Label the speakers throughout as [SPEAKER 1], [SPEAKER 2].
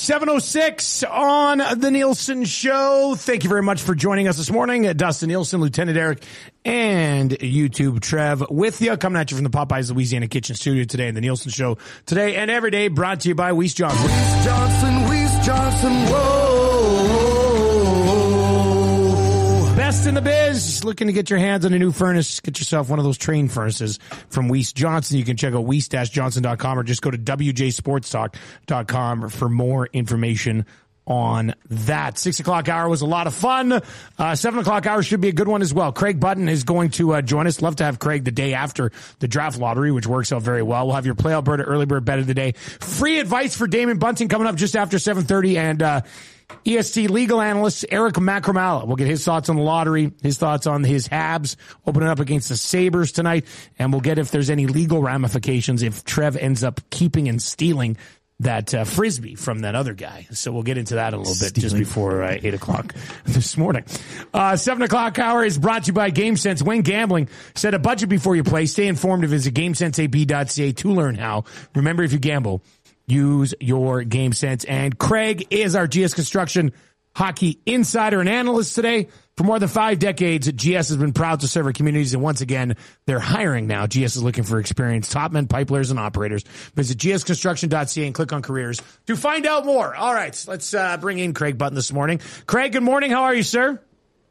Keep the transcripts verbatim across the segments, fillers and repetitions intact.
[SPEAKER 1] seven oh six on the Nielsen Show. Thank you very much for joining us this morning. Dustin Nielsen, Lieutenant Eric, and YouTube Trev with you. Coming at you from the Popeyes Louisiana Kitchen Studio today in the Nielsen Show. Today and every day brought to you by Weiss Johnson.
[SPEAKER 2] Weiss Johnson, Weiss Johnson, whoa.
[SPEAKER 1] Best in the biz. Looking to get your hands on a new furnace. Get yourself one of those train furnaces from Weiss Johnson. You can check out weiss johnson dot com or just go to w j sports talk dot com for more information on that. Six o'clock hour was a lot of fun. Uh, seven o'clock hour should be a good one as well. Craig Button is going to uh, join us. Love to have Craig the day after the draft lottery, which works out very well. We'll have your Play Alberta early bird bet of the day. Free advice for Damon Bunting coming up just after seven thirty, and uh, E S T legal analyst Eric Macramala. We'll get his thoughts on the lottery, his thoughts on his Habs opening up against the Sabres tonight, and we'll get if there's any legal ramifications if Trev ends up keeping and stealing that uh, Frisbee from that other guy. So we'll get into that a little bit Stealing. just before uh, eight o'clock this morning. Uh, seven o'clock hour is brought to you by GameSense. When gambling, set a budget before you play. Stay informed and visit game sense a b dot c a to learn how. Remember, if you gamble, use your GameSense. And Craig is our G S Construction hockey insider and analyst today. For more than five decades, G S has been proud to serve our communities, and once again, they're hiring now. G S is looking for experienced top men, pipelayers, and operators. Visit g s construction dot c a and click on careers to find out more. All right, let's uh, bring in Craig Button this morning. Craig, good morning. How are you, sir?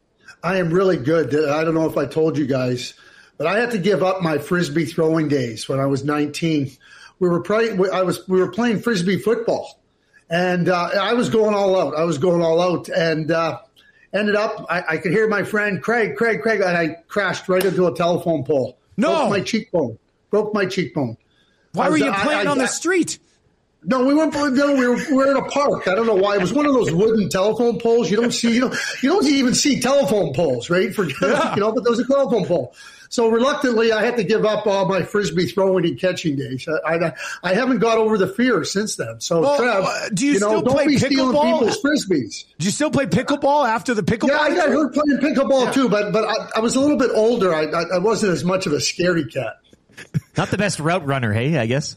[SPEAKER 3] I am really good. I don't know if I told you guys, but I had to give up my Frisbee throwing days when I was nineteen. We were playing. I was. We were playing Frisbee football, and uh, I was going all out. I was going all out, and. Uh, Ended up, I, I could hear my friend, Craig, Craig, Craig, and I crashed right into a telephone pole.
[SPEAKER 1] No.
[SPEAKER 3] Broke my cheekbone. Broke my cheekbone.
[SPEAKER 1] Why
[SPEAKER 3] was,
[SPEAKER 1] were you playing
[SPEAKER 3] I, I,
[SPEAKER 1] on the
[SPEAKER 3] I,
[SPEAKER 1] street?
[SPEAKER 3] No, we weren't. No, we were, we were in a park. I don't know why. It was one of those wooden telephone poles. You don't see, you know, you don't even see telephone poles, right? For
[SPEAKER 1] yeah.
[SPEAKER 3] you know, but there was a telephone pole. So reluctantly, I had to give up all my Frisbee throwing and catching days. I, I, I haven't got over the fear since then. So,
[SPEAKER 1] well,
[SPEAKER 3] Trev,
[SPEAKER 1] uh, do you,
[SPEAKER 3] you know,
[SPEAKER 1] still
[SPEAKER 3] don't
[SPEAKER 1] play
[SPEAKER 3] be stealing
[SPEAKER 1] pickleball?
[SPEAKER 3] people's Frisbees.
[SPEAKER 1] Do you still play pickleball after the pickleball?
[SPEAKER 3] Yeah, I got hurt playing pickleball
[SPEAKER 1] yeah.
[SPEAKER 3] too, but but I, I was a little bit older. I, I I wasn't as much of a scaredy cat.
[SPEAKER 4] Not the best route runner, hey, I guess.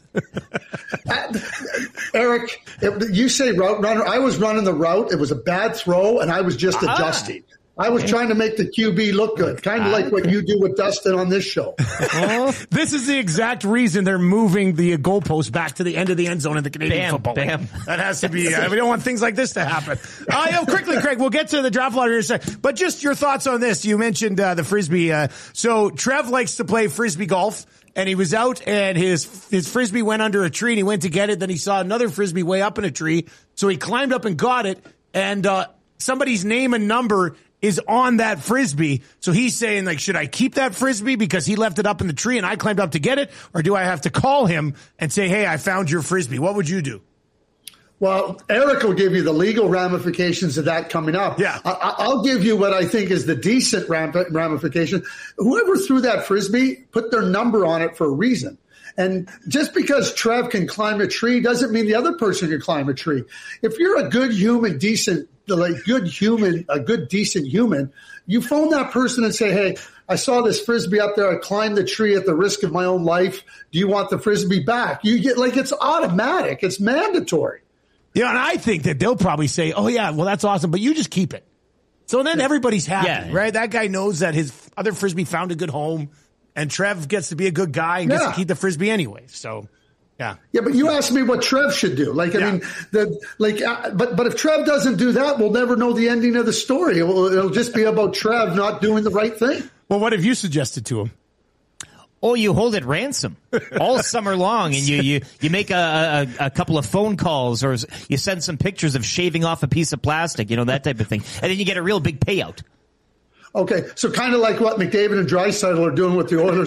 [SPEAKER 3] uh, Eric, it, you say route runner. I was running the route. It was a bad throw, and I was just ah. adjusting. I was trying to make the Q B look good, kind of ah, like okay. what you do with Dustin on this show.
[SPEAKER 1] This is the exact reason they're moving the goalpost back to the end of the end zone in the Canadian
[SPEAKER 4] bam,
[SPEAKER 1] Football League.
[SPEAKER 4] Bam.
[SPEAKER 1] That has to be. Uh, we don't want things like this to happen. Uh, you know, quickly, Craig, we'll get to the draft lottery in a second. But just your thoughts on this. You mentioned uh, the Frisbee. Uh, so Trev likes to play Frisbee golf. And he was out, and his his Frisbee went under a tree, and he went to get it. Then he saw another Frisbee way up in a tree. So he climbed up and got it, and uh, somebody's name and number is on that Frisbee. So he's saying, like, should I keep that Frisbee because he left it up in the tree and I climbed up to get it? Or do I have to call him and say, hey, I found your Frisbee? What would you do?
[SPEAKER 3] Well, Eric will give you the legal ramifications of that coming up.
[SPEAKER 1] Yeah.
[SPEAKER 3] I, I'll give you what I think is the decent ramification. Whoever threw that Frisbee put their number on it for a reason. And just because Trev can climb a tree doesn't mean the other person can climb a tree. If you're a good human, decent, like good human, a good, decent human, you phone that person and say, hey, I saw this Frisbee up there. I climbed the tree at the risk of my own life. Do you want the Frisbee back? You get like, it's automatic. It's mandatory.
[SPEAKER 1] Yeah, and I think that they'll probably say, oh, yeah, well, that's awesome, but you just keep it. So then everybody's happy, yeah. right? That guy knows that his other Frisbee found a good home, and Trev gets to be a good guy and gets yeah. to keep the Frisbee anyway. So, yeah.
[SPEAKER 3] Yeah, but you asked me what Trev should do. Like, I yeah. mean, the like, uh, but but if Trev doesn't do that, we'll never know the ending of the story. It'll, it'll just be about Trev not doing the right thing.
[SPEAKER 1] Well, what have you suggested to him?
[SPEAKER 4] Oh, you hold it ransom all summer long, and you, you, you make a, a, a couple of phone calls, or you send some pictures of shaving off a piece of plastic, you know, that type of thing. And then you get a real big payout.
[SPEAKER 3] Okay, so kind of like what McDavid and Draisaitl are doing with the Oilers